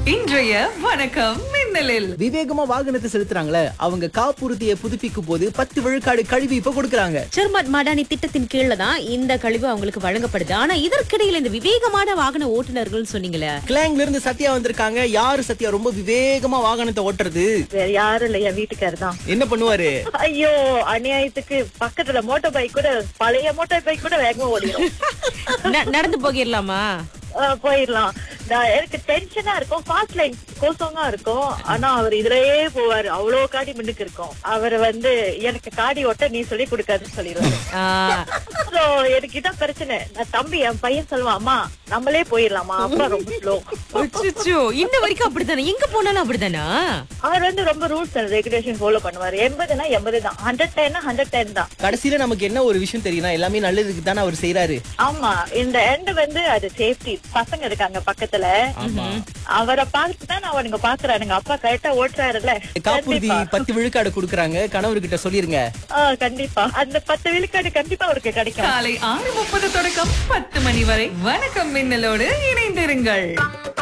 இன்றைய வணக்கம் மின்னலில் விவேகமா வாகனத்தை செலுத்துறாங்களே அவங்க காப்புறுதியை புதுப்பிக்கும் போது 10 விழுக்காடு கழிவு இப்ப கொடுக்கறாங்க. சர்மட் மடானி திட்டத்தின் கீழ தான் இந்த கழிவு அவங்களுக்கு வழங்கப்படுது. ஆனா இதற்கிடையில இந்த விவேகமான வாகன ஓட்டுநர்கள் சொன்னீங்களே, கிளாங்ல இருந்து சத்யா வந்திருக்காங்க. யாரு சத்யா ரொம்ப விவேகமா வாகனத்தை ஓட்டுறது? வேற யாரும் இல்ல, என் வீட்டுக்காரர் தான். என்ன பண்ணுவாரு? ஐயோ, அநியாயத்துக்கு பக்கத்துல மோட்டார் பைக் கூட, பழைய மோட்டார் பைக் கூட வேகமா ஓடிடும். நடந்து போகிடலாமா? போயிடலாம். எனக்கு டென்ஷனா இருக்கும், ஃபாஸ்ட் லைன் கோசமா இருக்கும். ஆனா அவர் இதுலயே போவாரு, அவ்வளவு காடி முன்னுக்கு இருக்கும். அவர் எனக்கு காடி ஓட்ட நீ சொல்லி கொடுக்காதுன்னு சொல்லிடுவாரு. So, எனக்கு இதான் பிரச்சனை. நான் தம்பி, என் பையன் சொல்லுவான், அம்மா நம்மளே போயிடலாமா, அப்பா ரொம்ப ஸ்லோ. இன்ன வரைக்கும் அப்படித்தானே? எங்க போனாலும் அப்படித்தானா? அவர் ரொம்ப ரூல்ஸ் அண்ட் ரெகுலேஷன் ஃபாலோ பண்ணுவாரு. 80னா 80 தான், 110னா 110 தான். கடைசியில நமக்கு என்ன ஒரு விஷயம் தெரியும்னா, எல்லாமே நல்லதுக்கு தானே அவர் செய்யறாரு. ஆமா, இந்த எண்ட் அது சேஃப்டி. பசங்க இருக்காங்க பக்கத்துல, அவரை பார்த்துதான் அவனுங்க பாக்குறானுங்க, அப்பா கரெக்டா ஓட்டுறாருல்ல. காப்புறுதி 10 விழுக்காடு கொடுக்கறாங்க. கணவர்கிட்ட சொல்லிருங்க. கண்டிப்பா அந்த 10 விழுக்காடு கண்டிப்பா அவருக்கு கிடைக்கும். காலை 6:30 தொடக்கம் 10 மணி வரை வணக்கம் மின்னலோடு இணைந்திருங்கள்.